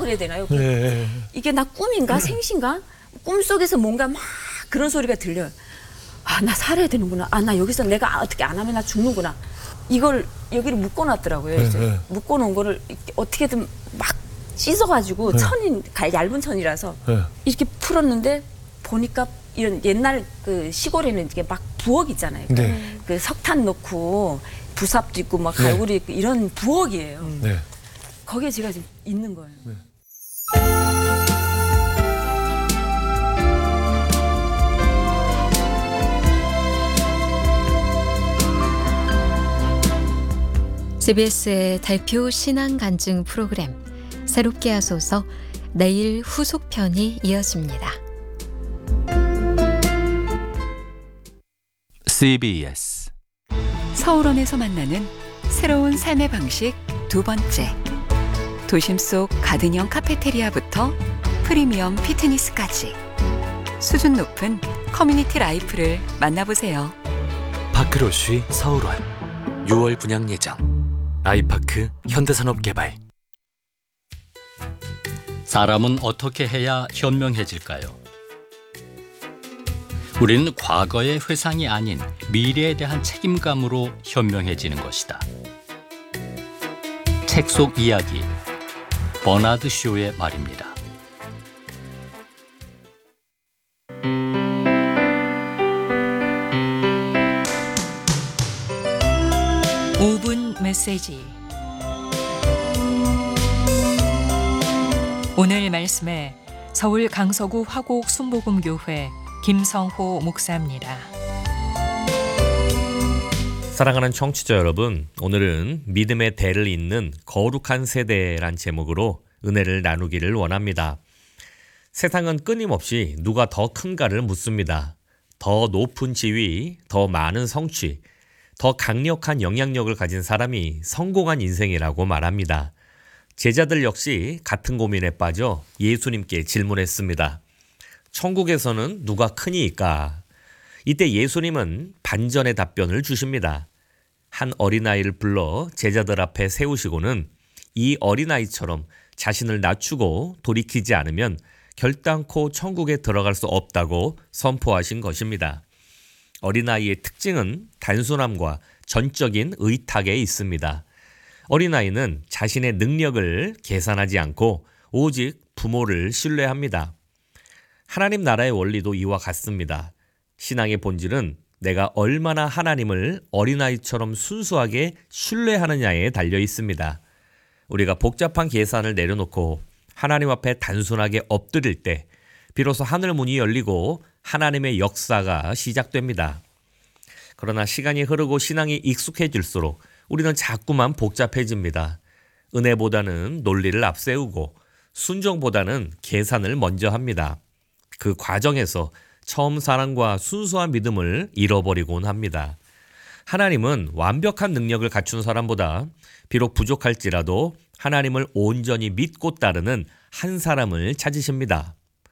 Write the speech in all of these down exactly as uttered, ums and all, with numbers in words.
그래야 되나요? 네. 이게 나 꿈인가 생신가? 꿈속에서 뭔가 막 그런 소리가 들려요. 아, 나 살아야 되는구나. 아, 나 여기서 내가 어떻게 안 하면 나 죽는구나. 이걸 여기를 묶어놨더라고요. 이제 네, 네. 묶어놓은 거를 이렇게 어떻게든 막 찢어가지고 네. 천이 얇은 천이라서 네. 이렇게 풀었는데 보니까 이런 옛날 그 시골에는 이게 막 부엌 있잖아요. 네. 그 석탄 넣고 부삽도 있고 막 네. 갈고리 있고 이런 부엌이에요. 네. 거기에 제가 지금 있는 거예요. 네. 씨비에스의 대표 신앙 간증 프로그램 새롭게 하소서 내일 후속편이 이어집니다. 씨비에스 서울원에서 만나는 새로운 삶의 방식 두 번째. 도심 속 가든형 카페테리아부터 프리미엄 피트니스까지 수준 높은 커뮤니티 라이프를 만나보세요. 파크로쉬 서울원 유월 분양 예정. 아이파크 현대산업개발. 사람은 어떻게 해야 현명해질까요? 우리는 과거의 회상이 아닌 미래에 대한 책임감으로 현명해지는 것이다. 책 속 이야기, 버나드 쇼의 말입니다. 오 분 메시지. 오늘 말씀에 서울 강서구 화곡 순복음교회 김성호 목사입니다. 사랑하는 청취자 여러분, 오늘은 믿음의 대를 잇는 거룩한 세대란 제목으로 은혜를 나누기를 원합니다. 세상은 끊임없이 누가 더 큰가를 묻습니다. 더 높은 지위, 더 많은 성취, 더 강력한 영향력을 가진 사람이 성공한 인생이라고 말합니다. 제자들 역시 같은 고민에 빠져 예수님께 질문했습니다. 천국에서는 누가 크니까? 이때 예수님은 반전의 답변을 주십니다. 한 어린아이를 불러 제자들 앞에 세우시고는 이 어린아이처럼 자신을 낮추고 돌이키지 않으면 결단코 천국에 들어갈 수 없다고 선포하신 것입니다. 어린아이의 특징은 단순함과 전적인 의탁에 있습니다. 어린아이는 자신의 능력을 계산하지 않고 오직 부모를 신뢰합니다. 하나님 나라의 원리도 이와 같습니다. 신앙의 본질은 내가 얼마나 하나님을 어린아이처럼 순수하게 신뢰하느냐에 달려 있습니다. 우리가 복잡한 계산을 내려놓고 하나님 앞에 단순하게 엎드릴 때 비로소 하늘 문이 열리고 하나님의 역사가 시작됩니다. 그러나 시간이 흐르고 신앙이 익숙해질수록 우리는 자꾸만 복잡해집니다. 은혜보다는 논리를 앞세우고 순종보다는 계산을 먼저 합니다. 그 과정에서 처음 사랑과 순수한 믿음을 잃어버리곤 합니다. 하나님은 완벽한 능력을 갖춘 사람보다 비록 부족할지라도 하나님을 온전히 믿고 따르는 한 사람을 찾으십니다.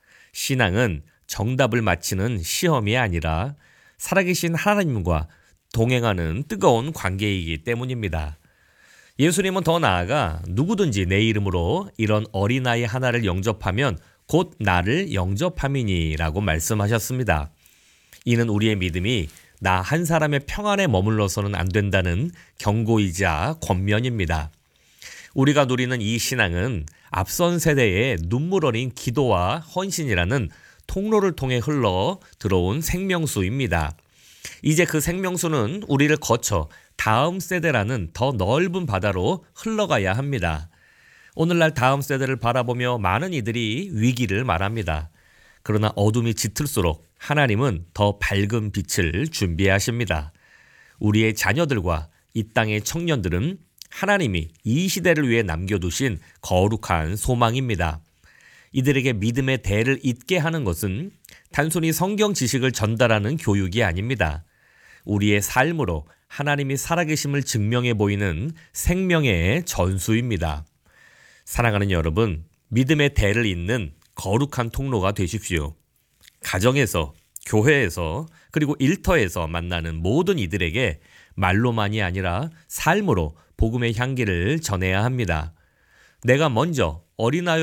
신앙은 정답을 맞히는 시험이 아니라 살아계신 하나님과 동행하는 뜨거운 관계이기 때문입니다. 예수님은 더 나아가 누구든지 내 이름으로 이런 어린아이 하나를 영접하면 곧 나를 영접함이니라고 말씀하셨습니다. 이는 우리의 믿음이 나 한 사람의 평안에 머물러서는 안 된다는 경고이자 권면입니다. 우리가 누리는 이 신앙은 앞선 세대의 눈물 어린 기도와 헌신이라는 통로를 통해 흘러 들어온 생명수입니다. 이제 그 생명수는 우리를 거쳐 다음 세대라는 더 넓은 바다로 흘러가야 합니다. 오늘날 다음 세대를 바라보며 많은 이들이 위기를 말합니다. 그러나 어둠이 짙을수록 하나님은 더 밝은 빛을 준비하십니다. 우리의 자녀들과 이 땅의 청년들은 하나님이 이 시대를 위해 남겨두신 거룩한 소망입니다. 이들에게 믿음의 대를 잇게 하는 것은 단순히 성경 지식을 전달하는 교육이 아닙니다. 우리의 삶으로 하나님이 살아계심을 증명해 보이는 생명의 전수입니다. 사랑하는 여러분, 믿음의 대를 잇는 거룩한 통로가 되십시오. 가정에서, 교회에서, 그리고 일터에서 만나는 모든 이들에게 말로만이 아니라 삶으로 복음의 향기를 전해야 합니다. 내가 먼저 어린아이